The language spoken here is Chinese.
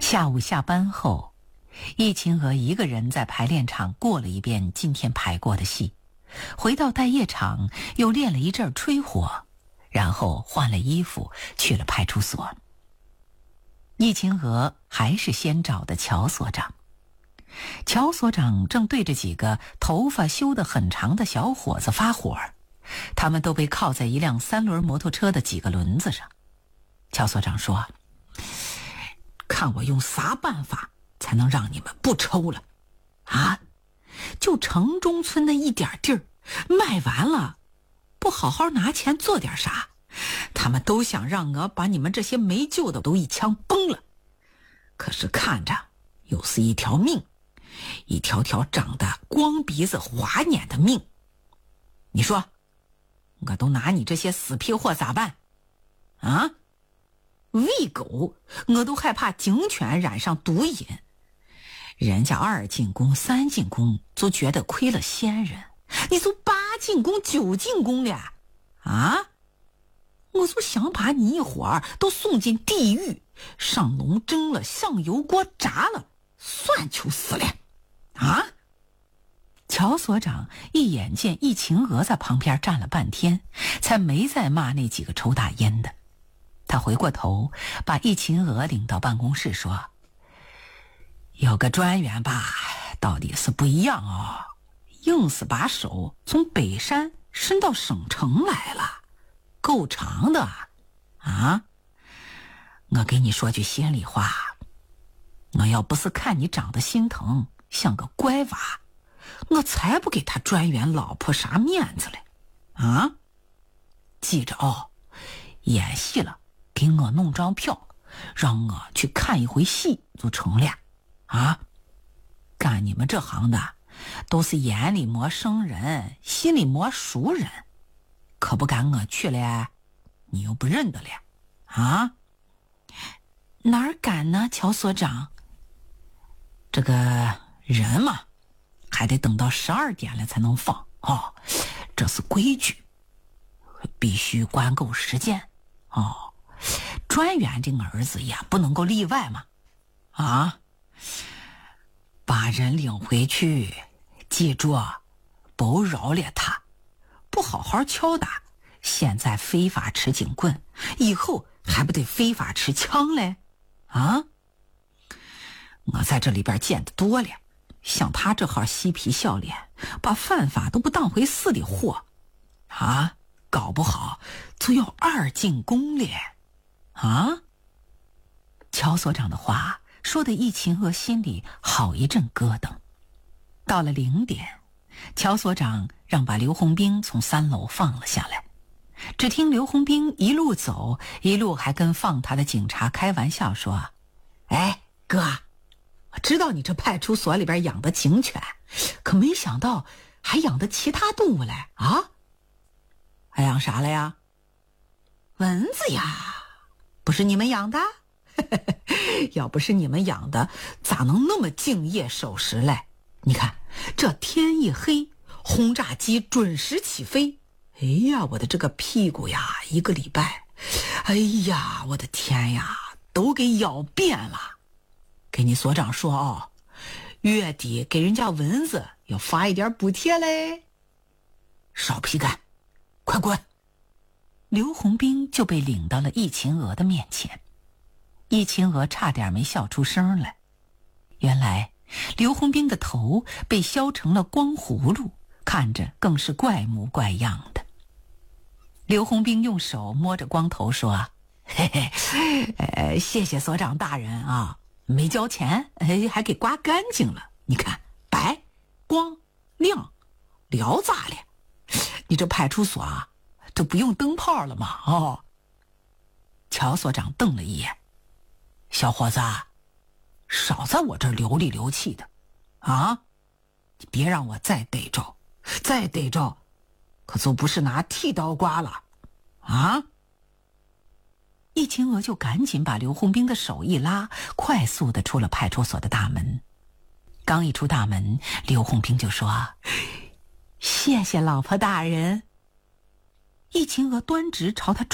下午下班后，易秦娥一个人在排练场过了一遍今天排过的戏，回到待业场又练了一阵吹火，然后换了衣服去了派出所。易秦娥还是先找的乔所长。乔所长正对着几个头发修得很长的小伙子发火，他们都被铐在一辆3轮摩托车的几个轮子上。乔所长说：看我用啥办法才能让你们不抽了啊？就城中村那一点地儿卖完了，不好好拿钱做点啥，他们都想让我把你们这些没救的都一枪崩了。可是看着又是一条命，一条条长得光鼻子花眼的命。你说我都拿你这些死皮货咋办啊？喂狗我都害怕警犬染上毒瘾，人家2进宫3进宫就觉得亏了先人，你都8进宫9进宫了啊！我就想把你一伙儿都送进地狱，上笼蒸了，上油锅炸了，算求死了啊！乔所长一眼见易秦娥在旁边站了半天，才没再骂那几个抽大烟的。他回过头把易秦娥领到办公室说：有个专员吧，到底是不一样哦，硬是把手从北山伸到省城来了，够长的啊！我给你说句心里话，我要不是看你长得心疼，像个乖娃，我才不给他专员老婆啥面子嘞啊！记着哦，演戏了给我弄张票，让我去看一回戏就成了啊！干你们这行的都是眼里磨生人，心里磨熟人，可不敢我去了你又不认得了啊！哪儿敢呢，乔所长？这个人嘛，还得等到12点了才能放哦，这是规矩，必须关够时间哦。专员这个儿子也不能够例外嘛啊！把人领回去，记住不饶了他，不好好敲打，现在非法持警棍，以后还不得非法持枪嘞啊！我在这里边见得多了，像他这号嬉皮笑脸，把犯法都不当回事的货啊，搞不好就要2进宫了啊！乔所长的话说得易秦娥心里好一阵咯噔。到了0点，乔所长让把刘洪兵从3楼放了下来，只听刘洪兵一路走，一路还跟放他的警察开玩笑说：哎哥，我知道你这派出所里边养的警犬，可没想到还养的其他动物嘞啊！还养啥了呀？蚊子呀，不是你们养的？要不是你们养的，咋能那么敬业守时嘞？你看这天一黑，轰炸机准时起飞，哎呀我的这个屁股呀，1个礼拜，哎呀我的天呀，都给咬遍了。给你所长说哦，月底给人家蚊子要发一点补贴嘞。少皮干，快滚！刘洪兵就被领到了易秦娥的面前，易秦娥差点没笑出声来。原来刘洪兵的头被削成了光葫芦，看着更是怪模怪样的。刘洪兵用手摸着光头说：嘿嘿，谢谢所长大人啊，没交钱还给刮干净了，你看白光亮聊咋了？你这派出所啊，这不用灯泡了吗？哦。乔所长瞪了一眼：小伙子，少在我这儿流里流气的啊！你别让我再逮着可就不是拿剃刀刮了啊！易秦娥就赶紧把刘洪兵的手一拉，快速地出了派出所的大门。刚一出大门，刘洪兵就说：谢谢老婆大人。易秦娥端直朝他